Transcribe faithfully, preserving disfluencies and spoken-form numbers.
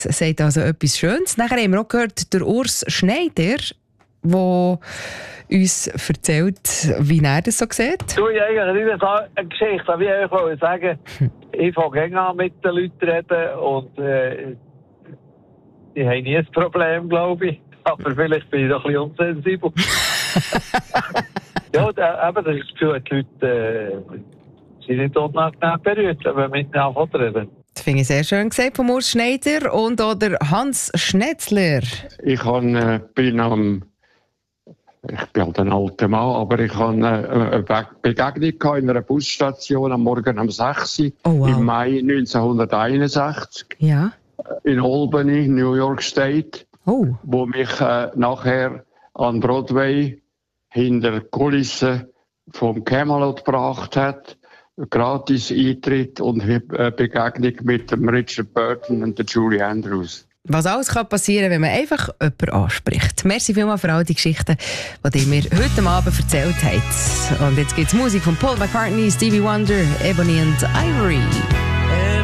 sagt also etwas Schönes. Nachher haben wir auch gehört, der Urs Schneider, der uns erzählt, wie er das so sieht. Du, ich eigentlich nicht eine Geschichte, aber ich wollte sagen, ich fange gerne an mit den Leuten reden und äh, ich habe nie ein Problem, glaube ich. Aber vielleicht bin ich doch ein bisschen unsensibel. Ja, da, eben, das ist das Gefühl, die Leute äh, sind nicht unangenehm berührt, wenn wir miteinander reden. Das finde ich sehr schön gesagt von Urs Schneider und auch der Hans Schnetzler. Ich han, äh, bin am, ich bin halt ein alter Mann, aber ich hatte äh, eine Begegnung in einer Busstation am Morgen um sechs Uhr Oh, wow. im Mai neunzehnhunderteinundsechzig in Albany, New York State, oh. wo mich äh, nachher an Broadway hinter der Kulisse vom Camelot gebracht hat. Gratis Eintritt und äh, Begegnung mit dem Richard Burton und der Julie Andrews. Was alles kann passieren, wenn man einfach jemanden anspricht. Merci vielmals für all die Geschichten, die ihr mir heute Abend erzählt habt. Und jetzt gibt es Musik von Paul McCartney, Stevie Wonder, Ebony and Ivory.